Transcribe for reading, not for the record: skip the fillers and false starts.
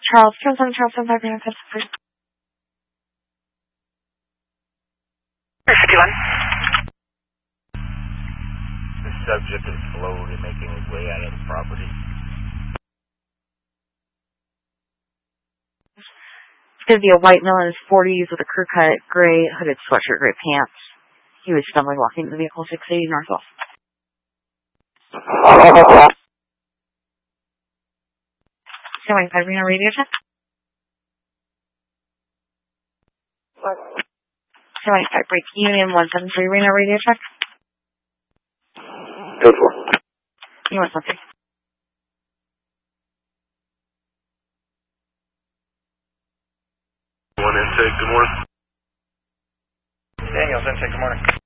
Charles, Charles, 75, Green, 51. The subject is slowly making his way out of the property. It's going to be a white male in his 40s with a crew cut, gray hooded sweatshirt, gray pants. He was stumbling walking to the vehicle, 680 northwest. 75, Reno, radio check. 75, break Union 173, Reno, radio check. Code 4. Union 173. One intake, good morning. Daniels, intake, good morning.